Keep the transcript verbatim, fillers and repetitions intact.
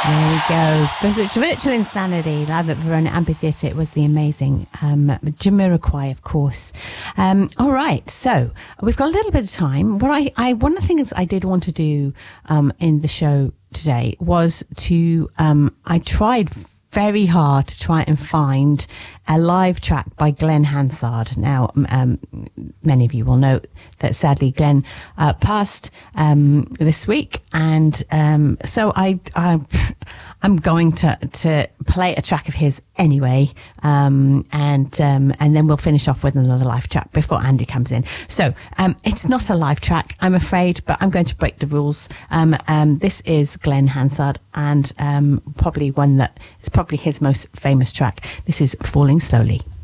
There we go. Virtual Virtual Insanity, live at Verona Amphitheatre. It was the amazing um, Jamiroquai, of course. Um, all right, so we've got a little bit of time. What I, I one of the things I did want to do um, in the show today was to, um, I tried very hard to try and find a live track by Glenn Hansard. Now, um, many of you will know that sadly Glenn uh, passed um, this week, and um, so I, I, I'm going to to play a track of his anyway, um, and um, and then we'll finish off with another live track before Andy comes in. So um, it's not a live track, I'm afraid, but I'm going to break the rules. Um, um, this is Glenn Hansard, and um, probably one that is probably his most famous track. This is Falling Slowly.